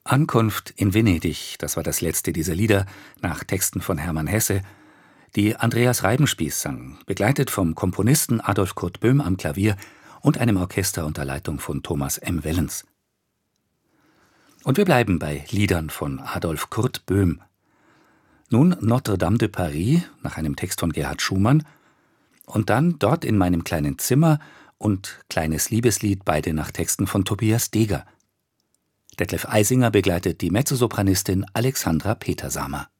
Ankunft in Venedig, das war das letzte dieser Lieder, nach Texten von Hermann Hesse, die Andreas Reibenspieß sang, begleitet vom Komponisten Adolf Kurt Böhm am Klavier und einem Orchester unter Leitung von Thomas M. Wellens. Und wir bleiben bei Liedern von Adolf Kurt Böhm. Nun Notre-Dame de Paris nach einem Text von Gerhard Schumann und dann Dort in meinem kleinen Zimmer und Kleines Liebeslied, beide nach Texten von Tobias Deger. Detlef Eisinger begleitet die Mezzosopranistin Alexandra Petersamer.